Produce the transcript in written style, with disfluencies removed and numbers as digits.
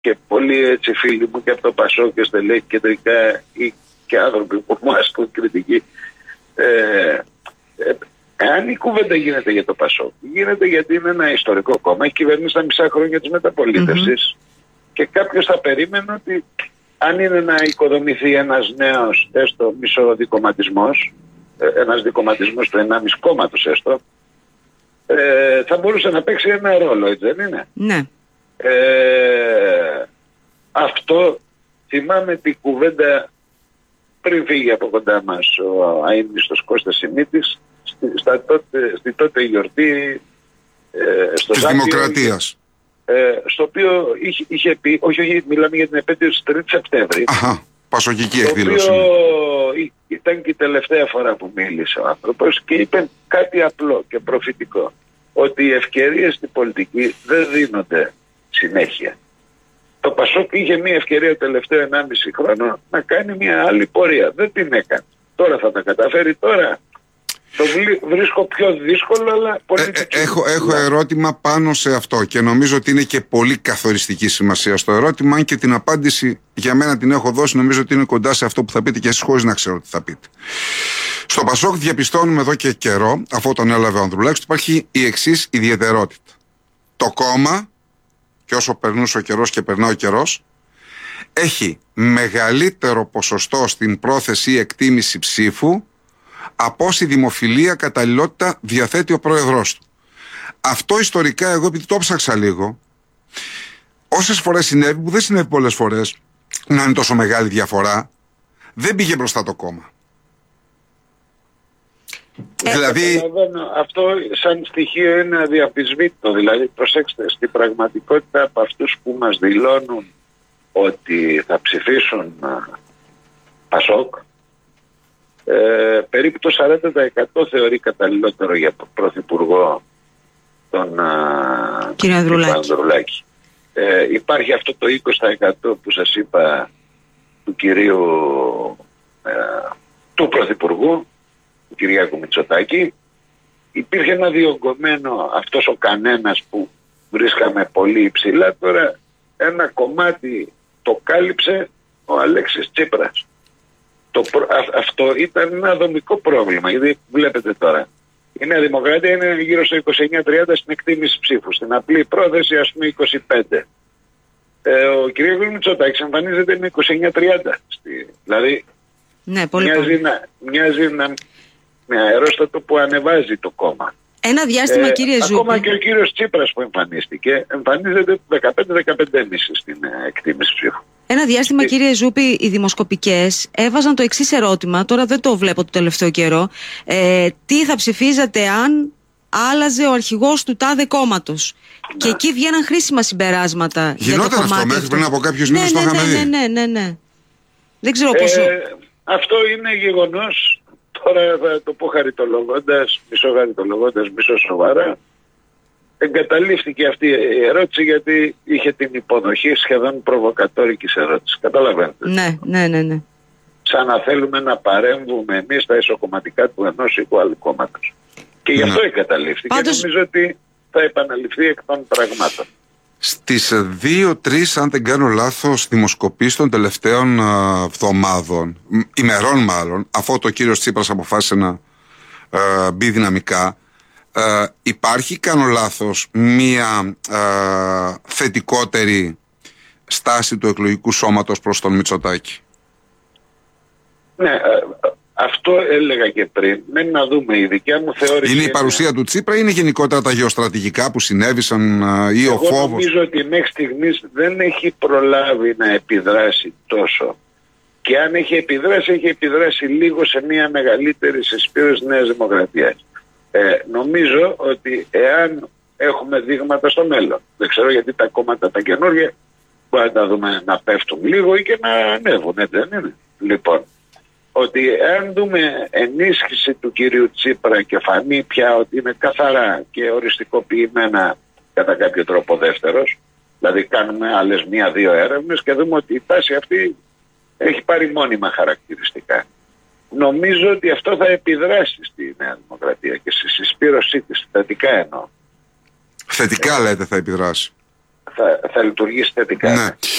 και πολλοί έτσι φίλοι μου και από το Πασό και στελέχη κεντρικά ή και άνθρωποι που μου ασκούν κριτική, αν η κουβέντα γίνεται για το Πασό, γίνεται γιατί είναι ένα ιστορικό κόμμα, έχει κυβερνήσει τα μισά χρόνια της μεταπολίτευσης και κάποιος θα περίμενε ότι αν είναι να οικοδομηθεί ένας νέος έστω μισοδικομματισμός, ένας δικομματισμός του 1,5 κόμματος έστω, θα μπορούσε να παίξει ένα ρόλο, έτσι δεν είναι? Ναι. Αυτό θυμάμαι την κουβέντα πριν φύγει από κοντά μας ο αείμνηστος Κώστας Σιμίτης στη τότε γιορτή της Δημοκρατίας, στο οποίο είχε πει, όχι μιλάμε για την επέτειο της 3 Σεπτέμβρη, πασοκική εκδήλωση, το οποίο ήταν και η τελευταία φορά που μίλησε ο άνθρωπος και είπε κάτι απλό και προφητικό, ότι οι ευκαιρίες στην πολιτική δεν δίνονται συνέχεια. Το Πασόκ είχε μια ευκαιρία το τελευταίο 1,5 χρόνο να κάνει μια άλλη πορεία. Δεν την έκανε. Τώρα θα τα καταφέρει τώρα. Το βρίσκω πιο δύσκολο, αλλά πολύ έχω ερώτημα πάνω σε αυτό και νομίζω ότι είναι και πολύ καθοριστική σημασία στο ερώτημα, αν και την απάντηση για μένα την έχω δώσει, νομίζω ότι είναι κοντά σε αυτό που θα πείτε και εσείς χωρίς να ξέρω τι θα πείτε. Στο Πασόκ διαπιστώνουμε εδώ και καιρό, αφού τον έλαβε ο Ανδρουλάκης, ότι υπάρχει η εξής ιδιαιτερότητα. Το κόμμα, και όσο περνούσε ο καιρός και περνά ο καιρός, έχει μεγαλύτερο ποσοστό στην πρόθεση ή εκτίμηση ψήφου από όση δημοφιλία, καταλληλότητα διαθέτει ο πρόεδρος του. Αυτό ιστορικά, εγώ επειδή το ψάξα λίγο, όσες φορές συνέβη, που δεν συνέβη πολλές φορές, να είναι τόσο μεγάλη διαφορά, δεν πήγε μπροστά το κόμμα. Δηλαδή, αυτό σαν στοιχείο είναι αδιαφυσβήτητο. Δηλαδή, προσέξτε, στην πραγματικότητα από αυτούς που μας δηλώνουν ότι θα ψηφίσουν Πασόκ, περίπου το 40% θεωρεί καταλληλότερο για πρωθυπουργό τον κύριο Ανδρουλάκη. Υπάρχει αυτό το 20% που σας είπα του κυρίου του πρωθυπουργού, του Κυριάκου Μητσοτάκη. Υπήρχε ένα διωγγωμένο, αυτός ο κανένας που βρίσκαμε πολύ υψηλά, τώρα ένα κομμάτι το κάλυψε ο Αλέξης Τσίπρας. Αυτό ήταν ένα δομικό πρόβλημα, γιατί βλέπετε τώρα η Νέα Δημοκρατία είναι γύρω στο 29-30 στην εκτίμηση ψήφου, στην απλή πρόθεση ας πούμε 25. Ο κ. Μητσοτάκης εμφανίζεται με 29-30, δηλαδή ναι, πολύ μοιάζει με αερόστατο που ανεβάζει το κόμμα. Ένα διάστημα, κύριε Ζούπη. Ακόμα και ο κύριος Τσίπρας που εμφανίστηκε, εμφανίζεται 15-15,5 στην εκτίμηση ψήφου. Ένα διάστημα, κύριε Ζούπη, οι δημοσκοπικές έβαζαν το εξής ερώτημα, τώρα δεν το βλέπω το τελευταίο καιρό. Τι θα ψηφίζατε αν άλλαζε ο αρχηγός του τάδε κόμματος? Ναι. Και εκεί βγαίναν χρήσιμα συμπεράσματα. Γινόταν για το αυτό μέχρι πριν από κάποιους μήνες, το είχαμε δει. Ναι. Δεν ξέρω πόσο. Αυτό είναι γεγονός. Τώρα θα το πω χαριτολογώντας, μισό σοβαρά. Εγκαταλείφθηκε αυτή η ερώτηση γιατί είχε την υποδοχή σχεδόν προβοκατόρικης ερώτησης. Καταλαβαίνετε. Ναι. Σαν να θέλουμε να παρέμβουμε εμείς τα ισοκομματικά του ενός ή του άλλου κόμματος. Και γι' αυτό εγκαταλείφθηκε. Πάντως... Και νομίζω ότι θα επαναληφθεί εκ των πραγμάτων. Στις 2-3, αν δεν κάνω λάθος, δημοσκοπήσεις των τελευταίων εβδομάδων, ημερών μάλλον, αφού το κύριος Τσίπρας αποφάσισε να μπει δυναμικά, υπάρχει, κάνω λάθος, μία θετικότερη στάση του εκλογικού σώματος προς τον Μητσοτάκη? Ναι, αυτό έλεγα και πριν. Μένει να δούμε, η δικιά μου θεώρηση. Είναι η παρουσία του Τσίπρα ή είναι γενικότερα τα γεωστρατηγικά που συνέβησαν ή ο φόβος? Εγώ νομίζω ότι μέχρι στιγμής δεν έχει προλάβει να επιδράσει τόσο. Και αν έχει επιδράσει λίγο σε μια μεγαλύτερη συσπήρωση Νέας Δημοκρατίας. Νομίζω ότι εάν έχουμε δείγματα στο μέλλον, δεν ξέρω γιατί τα κόμματα τα καινούργια μπορεί να τα δούμε να πέφτουν λίγο ή και να ανέβουν, έτσι δεν είναι? Λοιπόν, ότι αν δούμε ενίσχυση του κυρίου Τσίπρα και φανεί πια ότι είναι καθαρά και οριστικοποιημένα κατά κάποιο τρόπο δεύτερος, δηλαδή κάνουμε άλλες 1-2 έρευνες και δούμε ότι η τάση αυτή έχει πάρει μόνιμα χαρακτηριστικά. Νομίζω ότι αυτό θα επιδράσει στη Νέα Δημοκρατία και στη συσπήρωσή της, θετικά εννοώ. Θετικά λέτε θα επιδράσει? θα λειτουργήσει θετικά. Ναι.